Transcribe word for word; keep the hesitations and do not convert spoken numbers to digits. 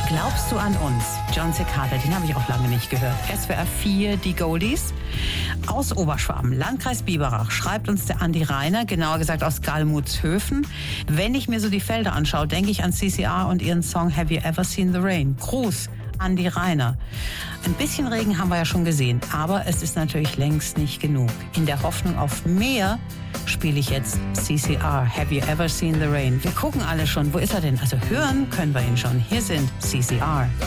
Glaubst du an uns? John Cicada, den habe ich auch lange nicht gehört. S W R vier, die Goldies. Aus Oberschwaben, Landkreis Biberach, schreibt uns der Andi Reiner, genauer gesagt aus Gallmutshöfen. Wenn ich mir so die Felder anschaue, denke ich an C C R und ihren Song Have You Ever Seen the Rain? Gruß, Andi Reiner. Ein bisschen Regen haben wir ja schon gesehen, aber es ist natürlich längst nicht genug. In der Hoffnung auf mehr spiele ich jetzt C C R, Have You Ever Seen the Rain? Wir gucken alle schon, wo ist er denn? Also hören können wir ihn schon. Hier sind C C R.